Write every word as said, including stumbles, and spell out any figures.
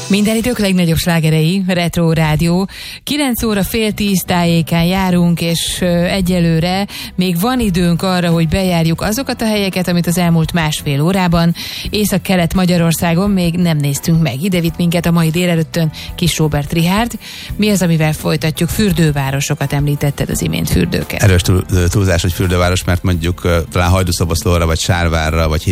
Minden idők legnagyobb slágerei, Retro Rádió. kilenc óra fél tíz tájékán járunk, és egyelőre még van időnk arra, hogy bejárjuk azokat a helyeket, amit az elmúlt másfél órában Észak-Kelet Magyarországon még nem néztünk meg. Ide vitt minket a mai délelőttön Kis Róbert Richárd. Mi az, amivel folytatjuk? Fürdővárosokat említetted az imént, fürdőket. Erős túlzás, hogy fürdőváros, mert mondjuk talán Hajdúszoboszlóra, vagy Sárvárra, vagy